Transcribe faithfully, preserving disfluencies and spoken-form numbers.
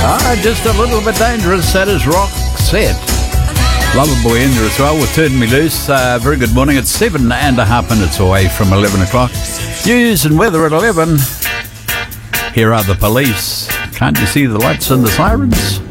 Ah, just a little bit dangerous. That is Roxette. Loverboy in there as well with Turn Me Loose. Uh, very good morning. It's seven and a half minutes away from eleven o'clock. News and weather at eleven. Here are the Police. Can't you see the lights and the sirens?